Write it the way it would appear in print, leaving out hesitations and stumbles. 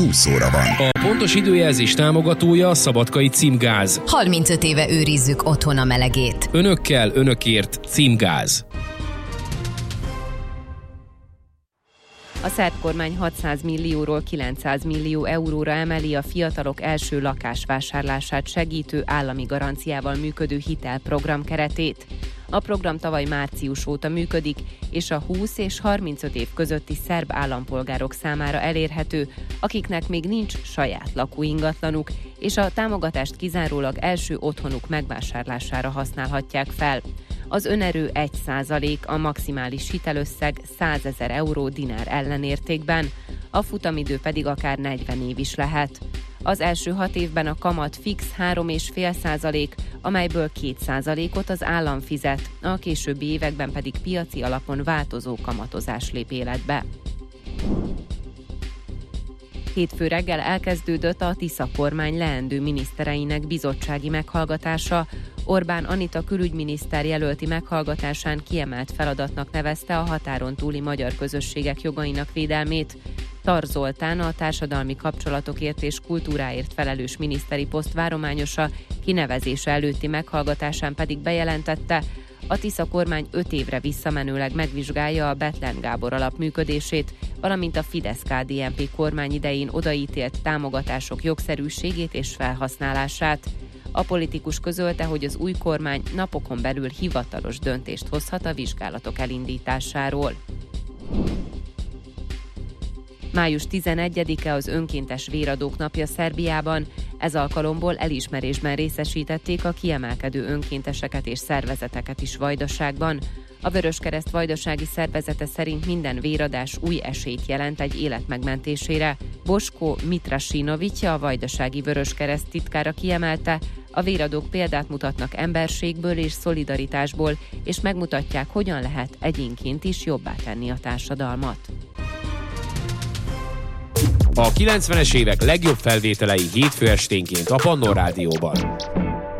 20 óra van. A pontos időjelzés támogatója a Szabadkai Címgáz. 35 éve őrizzük otthon a melegét. Önökkel, önökért Címgáz. A szerb kormány 600 millióról 900 millió euróra emeli a fiatalok első lakásvásárlását segítő állami garanciával működő hitelprogram keretét. A program tavaly március óta működik, és a 20 és 35 év közötti szerb állampolgárok számára elérhető, akiknek még nincs saját lakóingatlanuk, és a támogatást kizárólag első otthonuk megvásárlására használhatják fel. Az önerő 1%, a maximális hitelösszeg 100 000 euró dinár ellenértékben, a futamidő pedig akár 40 év is lehet. Az első 6 évben a kamat fix 3,5%, amelyből 2%-ot az állam fizet, a későbbi években pedig piaci alapon változó kamatozás lép életbe. Hétfő reggel elkezdődött a Tisza kormány leendő minisztereinek bizottsági meghallgatása. Orbán Anita külügyminiszter jelölti meghallgatásán kiemelt feladatnak nevezte a határon túli magyar közösségek jogainak védelmét. Tar Zoltán, a társadalmi kapcsolatokért és kultúráért felelős miniszteri poszt várományosa kinevezése előtti meghallgatásán pedig bejelentette, a Tisza kormány 5 évre visszamenőleg megvizsgálja a Bethlen Gábor alap működését, valamint a Fidesz-KDNP kormány idején odaítélt támogatások jogszerűségét és felhasználását. A politikus közölte, hogy az új kormány napokon belül hivatalos döntést hozhat a vizsgálatok elindításáról. Május 11-e az önkéntes véradók napja Szerbiában. Ez alkalomból elismerésben részesítették a kiemelkedő önkénteseket és szervezeteket is Vajdaságban. A Vöröskereszt vajdasági szervezete szerint minden véradás új esélyt jelent egy élet megmentésére. Bosko Mitrasinovic, a Vajdasági Vöröskereszt titkára kiemelte, a véradók példát mutatnak emberségből és szolidaritásból, és megmutatják, hogyan lehet egyénként is jobbá tenni a társadalmat. A 90-es évek legjobb felvételei hétfő esténként a Pannón Rádióban.